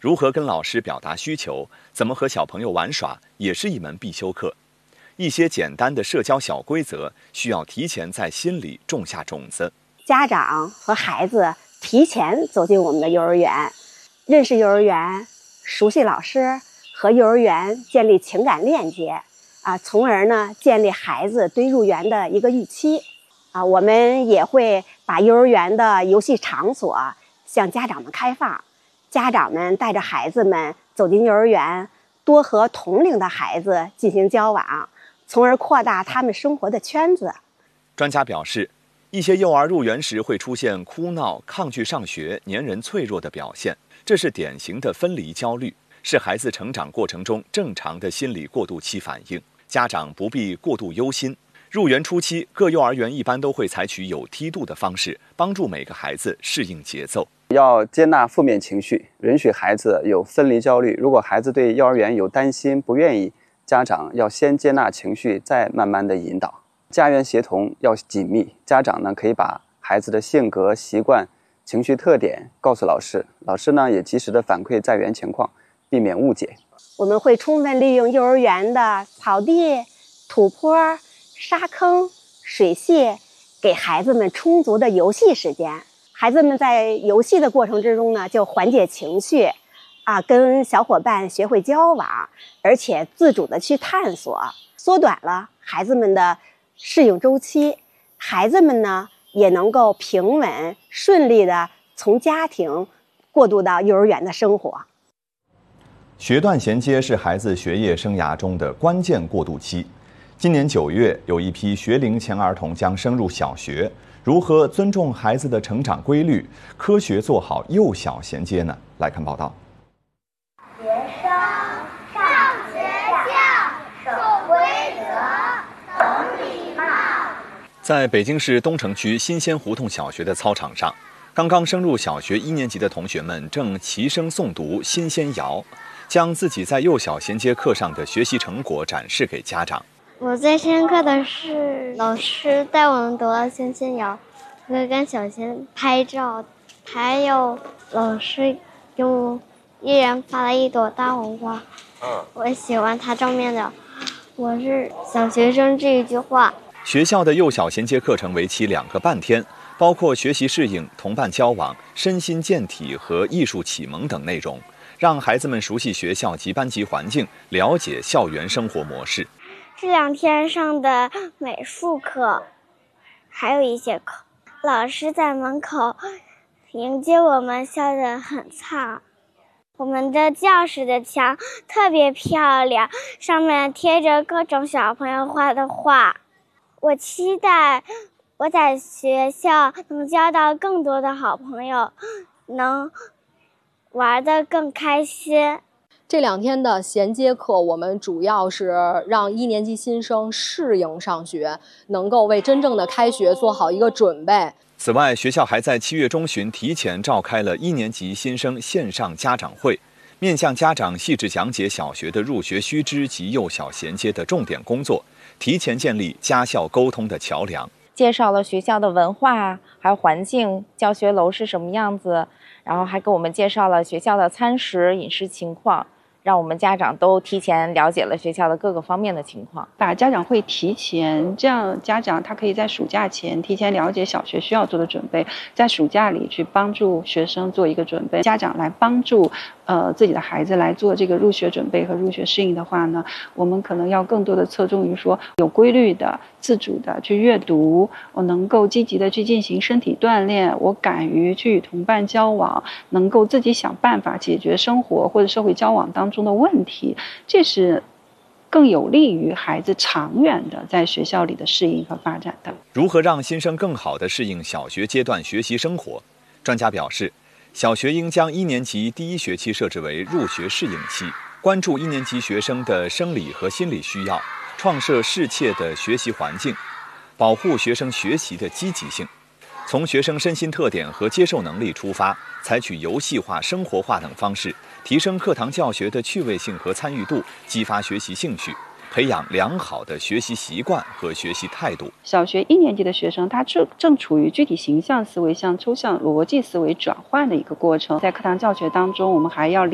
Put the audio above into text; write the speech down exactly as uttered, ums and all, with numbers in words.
如何跟老师表达需求，怎么和小朋友玩耍，也是一门必修课。一些简单的社交小规则，需要提前在心里种下种子。 家长和孩子提前走进我们的幼儿园，认识幼儿园，熟悉老师，和幼儿园建立情感链接，啊，从而呢建立孩子对入园的一个预期。啊，我们也会把幼儿园的游戏场所向家长们开放，家长们带着孩子们走进幼儿园，多和同龄的孩子进行交往，从而扩大他们生活的圈子。 专家表示，一些幼儿入园时会出现哭闹、抗拒上学、粘人脆弱的表现，这是典型的分离焦虑，是孩子成长过程中正常的心理过渡期反应。家长不必过度忧心。入园初期，各幼儿园一般都会采取有梯度的方式，帮助每个孩子适应节奏。 要接纳负面情绪，允许孩子有分离焦虑。如果孩子对幼儿园有担心、不愿意，家长要先接纳情绪，再慢慢的引导。家园协同要紧密，家长呢可以把孩子的性格、习惯、情绪特点告诉老师，老师呢也及时的反馈在园情况，避免误解。 我们会充分利用幼儿园的草地、土坡、沙坑、水榭，给孩子们充足的游戏时间。孩子们在游戏的过程之中呢，就缓解情绪，啊，跟小伙伴学会交往，而且自主的去探索，缩短了孩子们的适应周期。孩子们呢，也能够平稳顺利的从家庭过渡到幼儿园的生活。 学段衔接是孩子学业生涯中的关键过渡期。今年九月，有一批学龄前儿童将升入小学，如何尊重孩子的成长规律，科学做好幼小衔接呢？来看报道。 学生上学校，守规则，懂礼貌。 在北京市东城区新鲜胡同小学的操场上，刚刚升入小学一年级的同学们正齐声诵读《新鲜谣》，将自己在幼小衔接课上的学习成果展示给家长。 我最深刻的是老师带我们读了《新鲜谣》，会跟小仙拍照，还有老师给我一人发了一朵大红花。嗯，我喜欢他正面的“我是小学生”这一句话。 学校的幼小衔接课程为期两个半天，包括学习适应、同伴交往、身心健体和艺术启蒙等内容，让孩子们熟悉学校及班级环境，了解校园生活模式。 这两天上的美术课，还有一些课，老师在门口迎接我们，笑得很灿。我们的教室的墙特别漂亮，上面贴着各种小朋友画的画。我期待我在学校能交到更多的好朋友，能玩得更开心。 这两天的衔接课，我们主要是让一年级新生适应上学，能够为真正的开学做好一个准备。 此外，学校还在七月中旬提前召开了一年级新生线上家长会，面向家长细致讲解小学的入学须知及幼小衔接的重点工作，提前建立家校沟通的桥梁。 介绍了学校的文化，还有环境，教学楼是什么样子，然后还给我们介绍了学校的餐食、饮食情况。让我们家长都提前了解了学校的各个方面的情况， 把家长会提前，这样家长他可以在暑假前提前了解小学需要做的准备，在暑假里去帮助学生做一个准备。家长来帮助呃自己的孩子来做这个入学准备和入学适应的话呢，我们可能要更多的侧重于说有规律的、自主的去阅读，我能够积极的去进行身体锻炼，我敢于去与同伴交往，能够自己想办法解决生活或者社会交往当中中的问题，这是更有利于孩子长远的在学校里的适应和发展的。 如何让新生更好地适应小学阶段学习生活？专家表示，小学应将一年级第一学期设置为入学适应期，关注一年级学生的生理和心理需要，创设适切的学习环境，保护学生学习的积极性。从学生身心特点和接受能力出发，采取游戏化、生活化等方式，提升课堂教学的趣味性和参与度，激发学习兴趣，培养良好的学习习惯和学习态度。 小学一年级的学生，他正正处于具体形象思维向抽象逻辑思维转换的一个过程，在课堂教学当中，我们还要